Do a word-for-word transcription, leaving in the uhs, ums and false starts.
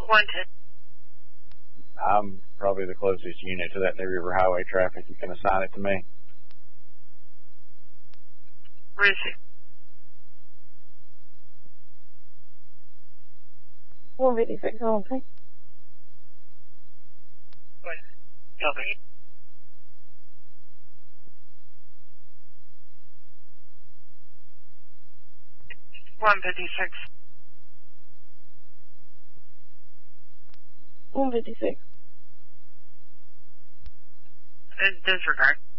one ten. I'm probably the closest unit to that New River Highway traffic. You can assign it to me. Where is he? one fifty-six, I don't think. What? Copy. one fifty-six. one fifty-six. Disregard.